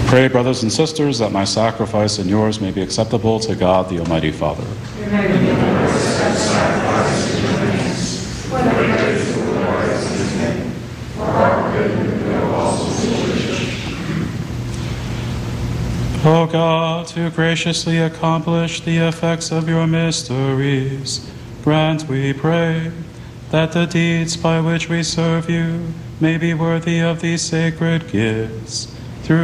Pray, brothers and sisters, that my sacrifice and yours may be acceptable to God, the Almighty Father. O God, who graciously accomplish the effects of your mysteries, grant, we pray, that the deeds by which we serve you may be worthy of these sacred gifts,